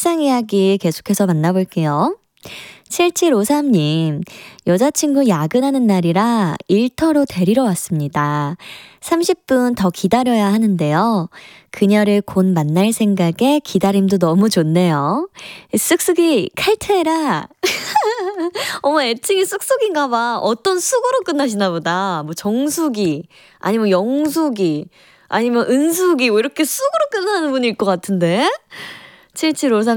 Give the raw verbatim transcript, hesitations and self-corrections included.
일상 이야기 계속해서 만나볼게요. 칠칠오삼 님, 여자친구 야근하는 날이라 일터로 데리러 왔습니다. 삼십 분 더 기다려야 하는데요. 그녀를 곧 만날 생각에 기다림도 너무 좋네요. 쑥쑥이 칼퇴해라. 어머, 애칭이 쑥쑥인가 봐. 어떤 숙으로 끝나시나 보다. 뭐 정숙이, 아니면 영숙이, 아니면 은숙이, 뭐 이렇게 쑥으로 끝나는 분일 것 같은데? 칠칠오삼